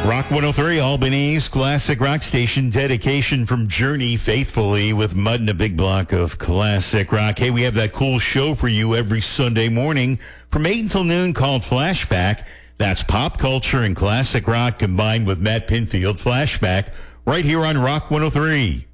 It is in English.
Rock 103, Albany's classic rock station. Dedication from Journey, Faithfully, with Mud and a big block of classic rock. Hey, we have that cool show for you every Sunday morning from 8 until noon called Flashback. That's pop culture and classic rock combined with Matt Pinfield. Flashback right here on Rock 103.